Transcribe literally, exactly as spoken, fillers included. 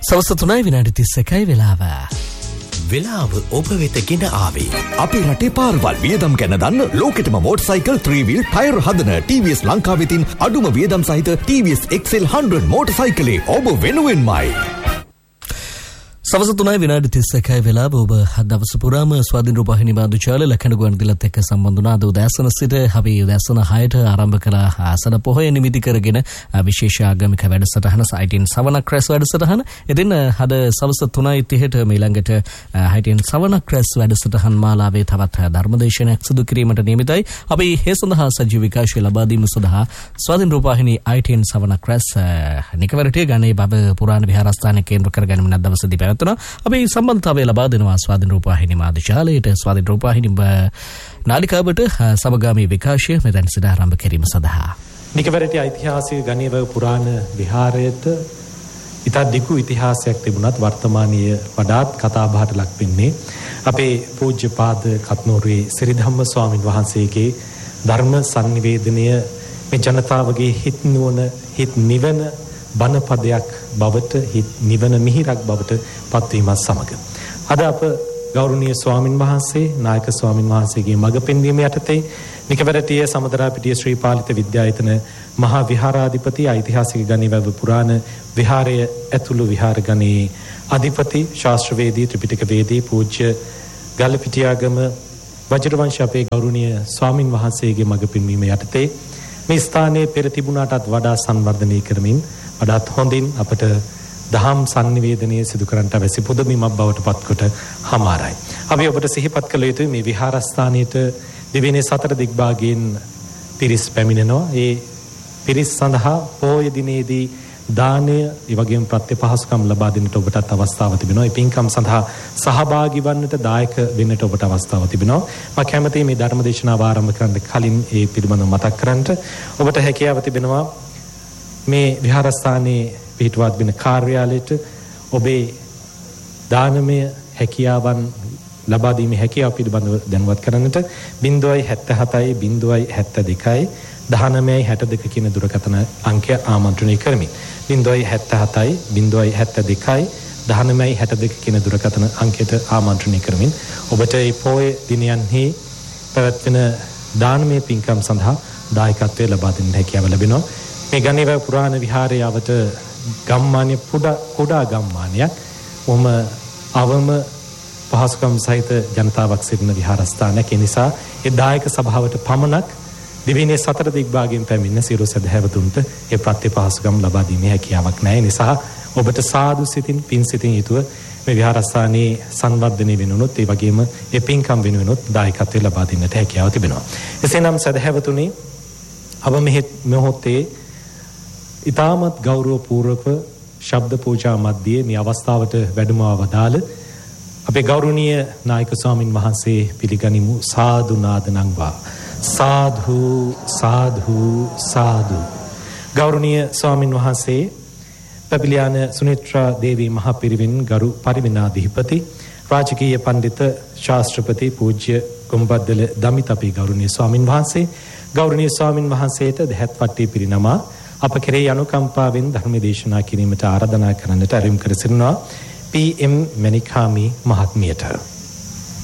සවස් තුනයි විනාඩි තිස් එකයි වෙලාව. වෙලාව ඔබ වෙත ගෙන ආවේ. අපේ රටේ පාරවල් වියදම් ගැන දන්න ලෝකෙටම මෝටර්සයිකල් three wheel ටයර් හදන ටී වී එස් ලංකාවේ තින් අඩුම වියදම් සහිත ටී වී S X L one hundred මෝටර්සයිකලේ ඔබ වෙනුවෙන්මයි. සවස් තුනයි විනාඩි තිස් එකයි වෙලාව. ඔබ දවස පුරාම ස්වාධීන රූපවාහිනී මාධ්‍යාල ලක්ෂණ ගුවන්විදුලිත් එක්ක සම්බන්ධ වුණා. අද උදෑසන සිට අපි උදෑසන හයට ආරම්භ කළ ආසන පොහොය නිමිති කරගෙන විශේෂ ආගමික වැඩසටහන සයිටින් සවනක් රැස් වැඩසටහන. ඉතින් අද සවස් තුනයි තිහට මේ ළඟට හයිටින් සවනක් රැස් වැඩසටහන් මාලාවේ තවත් ධර්මදේශනයක් සිදු කිරීමට නියමිතයි. අපි මේ සඳහා සජීව විකාශය ලබා දීම සඳහා ස්වාධීන රූපවාහිනී හයිටින් සවනක් රැස් නිකවරටේ ගණේ බබ පුරාණ විහාරස්ථානයේ කේන්ද්‍ර කරගෙන මන දවසේදී අපි සම්බන්ධතාවය ලබා දෙනවා ස්වාධීන රූපවාහිනී මාධ්‍යාලයට. ස්වාධීන රූපවාහිනී නාලිකාවට සමගාමී විකාශය මෙතන සිට ආරම්භ කිරීම සඳහා නිකවරටි ඓතිහාසික ගණේව පුරාණ විහාරයට ඉතා දිගු ඉතිහාසයක් තිබුණත් වර්තමානීය වඩාත් කතාබහට ලක් වෙන්නේ අපේ පූජ්‍යපාද කත්නෝරුවේ සිරිධම්ම ස්වාමින් වහන්සේගේ ධර්ම සංනිවේදනය මේ ජනතාවගේ හිත් නුවණ හිත් නිවන බණ පදයක් බවට හිත් නිවන මිහිරක් බවට පත්වීමත් සමග අද අප ගෞරවනීය ස්වාමින් වහන්සේ නායක ස්වාමින් වහන්සේගේ මඟ පෙන්වීම යටතේ නිකවරටිය සමදරාපිටිය ශ්‍රී පාලිත විද්‍යායතන මහා විහාරාධිපති ඓතිහාසික ගණේවැව පුරාණ විහාරය ඇතුළු විහාර ගණයේ අධිපති ශාස්ත්‍රවේදී ත්‍රිපිටකවේදී පූජ්‍ය ගල්පිටියාගම වජිරවංශ අපේ ගෞරවනීය ස්වාමින් වහන්සේගේ මඟ පෙන්වීම යටතේ මේ ස්ථානයේ පෙර තිබුණාටත් වඩා සංවර්ධනය කරමින් වඩාත් හොඳින් අපට දහම් සංනිවේදනයේ සිදු කරන්නට අවශ්‍ය පුදබිමක් බවට පත්කොට හමාරයි. අපි ඔබට සිහිපත් කළ යුතුයි මේ විහාරස්ථානයේට දිවයිනේ සතර දිග්භාගයෙන් පිරිස් පැමිණෙනවා. ඒ පිරිස් සඳහා පොහොය දිනේදී දානය, ඒ වගේම ප්‍රත්‍යපහසුකම් ලබා දෙන්නට ඔබටත් අවස්ථාව තිබෙනවා. ඒ පින්කම් සඳහා සහභාගී වන්නට දායක වෙන්නට ඔබට අවස්ථාව තිබෙනවා. මම කැමතියි මේ ධර්ම දේශනාව ආරම්භ කරන්න කලින් ඒ පිළිබඳව මතක් කරන්නට. ඔබට හැකියාව තිබෙනවා මේ විහාරස්ථානයේ පිටුවත් වෙන කාර්යාලයට ඔබේ දානමය හැකියාවන් ලබා දීමේ හැකියාව පිළිබඳව දැනුවත් කරන්නට zero seven seven zero seven two දහනවයයි හැට දෙක කියන දුරකථන අංකය ආමන්ත්‍රණය කරමි. zero seven seven zero seven two දහනවයයි හැට දෙක කියන දුරකථන අංකයට ආමන්ත්‍රණය කරමින් ඔබට මේ පොය දිනයන්හි පැවැත්වෙන දානමය පින්කම් සඳහා දායකත්වය ලබා දෙන්න හැකියාව ලැබෙනවා. මේ ගණේවැව පුරාණ විහාරයවට ගම්මානය පුඩා කුඩා ගම්මානයක් වොම අවම පහසුකම් සහිත ජනතාවක් සිටින විහාරස්ථානයක්. ඒ නිසා ඒ දායක සභාවට පමණක් දිවයිනේ සතර දිග්භාගයෙන් පැමිණෙන සියලු සදහැවතුන්ට ඒ ප්‍රත්‍යපහසුකම් ලබා දීමේ හැකියාවක් නැහැ. නිසා ඔබට සාදු සිතින් පින් සිතින් යුතුව මේ විහාරස්ථානයේ සංවර්ධනය වෙනුනොත් ඒ වගේම ඒ පින්කම් වෙනුනොත් දායකත්වය ලබා දෙන්නට හැකියාව තිබෙනවා. එසේනම් සදහැවතුනි අප මෙහි මොහොතේ ඉතාමත් ගෞරවපූර්වක ශබ්ද පූජා මැද්දේ මේ අවස්ථාවට වැඩමව වදාළ අපේ ගෞරවනීය නායක ස්වාමින් වහන්සේ පිළිගනිමු. සාදු නාද නංවා සාධු සාධු සාදු. ගෞරවනීය ස්වාමින් වහන්සේ පැපිලියාන සුනිත්‍රා දේවී මහ පිරිවෙන් ගරු පරිවෙනාධිපති රාජකීය පඬිත ශාස්ත්‍රපති පූජ්‍ය ගොම්බද්දල දමිත අපේ ගෞරවනීය ස්වාමින් වහන්සේ ගෞරවනීය ස්වාමින් වහන්සේට දහත් වට්ටි පිරිනමා අප කෙරෙහි අනුකම්පාවෙන් ධර්ම දේශනා කිරීමට ආරාධනා කරන්නට ආරම්භ කර සිටිනවා පී එම් මණිකාමි මහත්මියට.